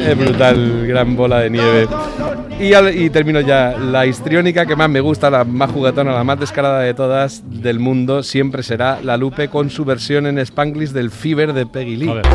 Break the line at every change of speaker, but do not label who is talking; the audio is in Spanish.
Es brutal, gran bola de nieve. Y termino ya. La histriónica que más me gusta, la más juguetona, la más descarada de todas del mundo, siempre será la Lupe con su versión en Spanglish del Fever de Peggy Lee.
Joder.